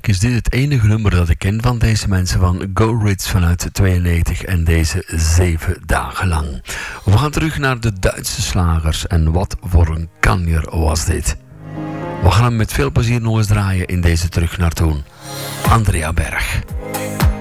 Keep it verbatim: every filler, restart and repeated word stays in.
eigenlijk is dit het enige nummer dat ik ken van deze mensen van Go Ritz vanuit tweeënnegentig en deze zeven dagen lang. We gaan terug naar de Duitse slagers en wat voor een kanjer was dit. We gaan hem met veel plezier nog eens draaien in deze Terug naar Toen. Andrea Berg.